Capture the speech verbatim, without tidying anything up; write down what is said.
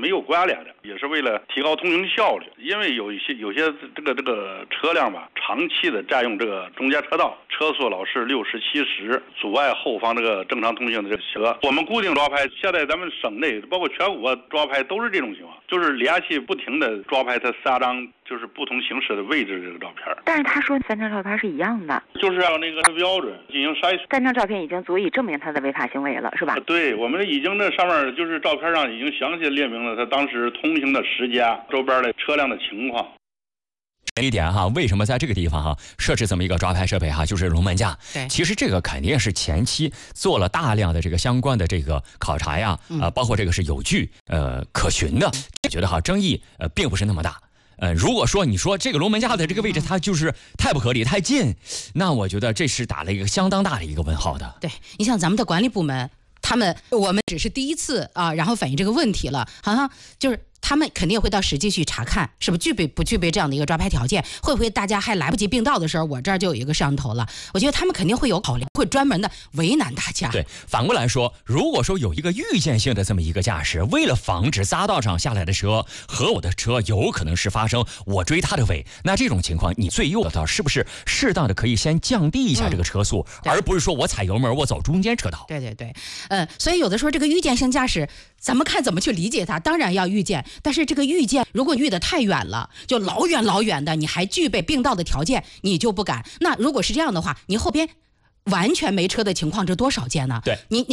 没有关联的，也是为了提高通行效率。因为有一些有些这个这个车辆吧，长期的占用这个中间车道，车速老是六十七十，阻碍后方这个正常通行的这个车。我们固定抓拍，现在咱们省内包括全国抓拍都是这种情况，就是连续不停的抓拍它三张就是不同形式的位置这个照片。 但是他说三张照片是一样的， 就是按那个标准进行筛选。 三张照片已经足以证明他的违法行为了，是吧？ 对，我们已经这上面就是照片上已经详细列明了他当时通行的时间、周边的车辆的情况。 这一点哈，为什么在这个地方哈设置这么一个抓拍设备哈，就是龙门架。 对， 其实这个肯定是前期做了大量的这个相关的这个考察呀， 嗯、 呃，包括这个是有据呃可循的。我觉得哈争议呃并不是那么大。呃，如果说你说这个龙门架的这个位置它就是太不合理、太近，那我觉得这是打了一个相当大的一个问号的。 对，你像咱们的管理部门，他们我们只是第一次啊，然后反映这个问题了，好像就是他们肯定会到实际去查看，是不是具备不具备这样的一个抓拍条件？会不会大家还来不及并到的时候，我这儿就有一个摄像头了？我觉得他们肯定会有考量，会专门的为难大家。 对，反过来说，如果说有一个预见性的这么一个驾驶，为了防止匝道上下来的车和我的车有可能是发生我追他的尾，那这种情况，你最右道是不是适当的可以先降低一下这个车速，嗯、而不是说我踩油门我走中间车道？ 对对对，嗯，所以有的时候这个预见性驾驶，咱们看怎么去理解它，当然要预见。但是这个预见如果预得太远了，就老远老远的，你还具备并道的条件，你就不敢。那如果是这样的话，你后边完全没车的情况，这多少见呢？ 对， 你你。